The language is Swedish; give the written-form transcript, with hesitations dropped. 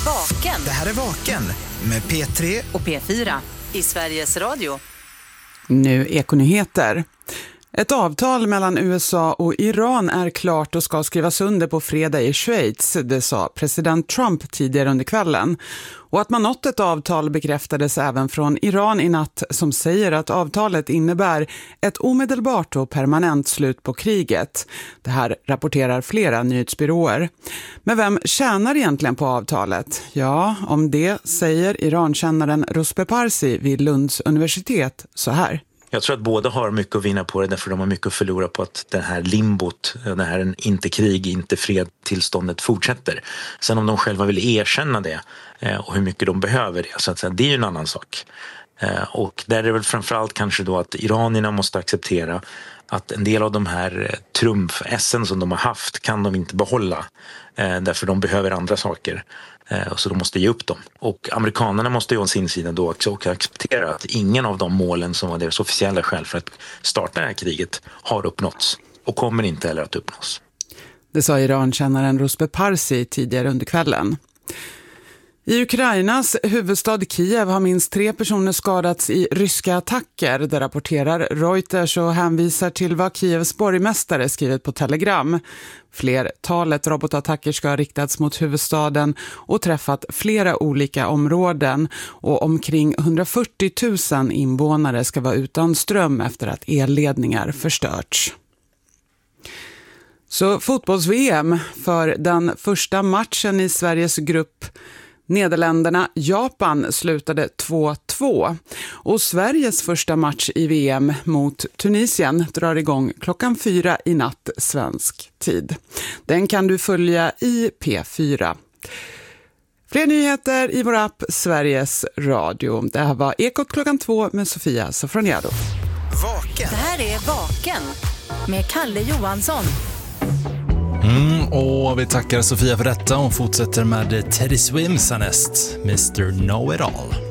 Vaken. Det här är Vaken med P3 och P4 i Sveriges Radio. Nu Ekonyheter. Ett avtal mellan USA och Iran är klart och ska skrivas under på fredag i Schweiz, det sa president Trump tidigare under kvällen. Och att man nått ett avtal bekräftades även från Iran i natt, som säger att avtalet innebär ett omedelbart och permanent slut på kriget. Det här rapporterar flera nyhetsbyråer. Men vem tjänar egentligen på avtalet? Ja, om det säger Irankännaren Ruspe Parsi vid Lunds universitet så här. Jag tror att båda har mycket att vinna på det, därför de har mycket att förlora på att det här limbot, det här inte krig, inte fred tillståndet fortsätter. Sen om de själva vill erkänna det och hur mycket de behöver det, så att säga, det är ju en annan sak. Och där är det väl framförallt kanske då att iranierna måste acceptera att en del av de här trumf-essen som de har haft kan de inte behålla, därför de behöver andra saker. Så de måste ge upp dem. Och amerikanerna måste ju å sin sida då också acceptera att ingen av de målen som var deras officiella skäl för att starta det här kriget har uppnåtts. Och kommer inte heller att uppnås. Det sa Irankännaren Ruspe Parsi tidigare under kvällen. I Ukrainas huvudstad Kiev har minst 3 personer skadats i ryska attacker. Det rapporterar Reuters och hänvisar till vad Kievs borgmästare skrivit på Telegram. Flertalet robotattacker ska ha riktats mot huvudstaden och träffat flera olika områden. Och omkring 140 000 invånare ska vara utan ström efter att elledningar förstörts. Så fotbolls-VM för den första matchen i Sveriges grupp Nederländerna-Japan slutade 2-2 och Sveriges första match i VM mot Tunisien drar igång 4:00 i natt svensk tid. Den kan du följa i P4. Fler nyheter i vår app Sveriges Radio. Det här var Ekot 2:00 med Sofia Sofroniado. Vaken. Det här är Vaken med Kalle Johansson. Och vi tackar Sofia för detta och fortsätter med Teddy Swims härnäst, Mr. Know It All.